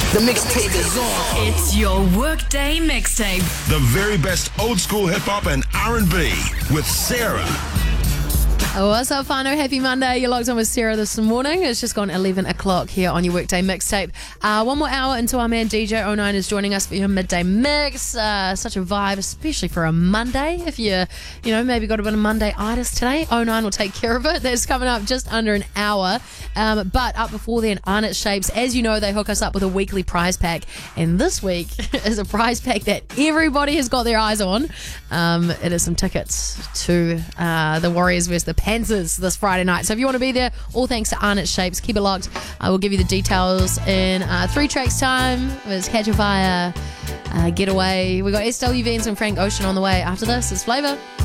The mixtape is on. It's your workday mixtape. The very best old school hip hop and R&B with Sarah. What's up, whānau? Happy Monday. You're locked on with Sarah this morning. It's just gone 11 o'clock here on your workday mixtape. One more hour until our man DJ 09 is joining us for your midday mix. Such a vibe, especially for a Monday. If maybe got a bit of Monday-itis today, 09 will take care of it. That's coming up just under an hour. But up before then, Arnott Shapes. As you know, they hook us up with a weekly prize pack. And this week is a prize pack that everybody has got their eyes on. It is some tickets to the Warriors versus the Panthers this Friday night. So if you want to be there, all thanks to Arnott Shapes. Keep it locked. I will give you the details in 3 tracks time. It's Catch a Fire, Getaway. We got SWV and some Frank Ocean on the way. After this, it's Flavour.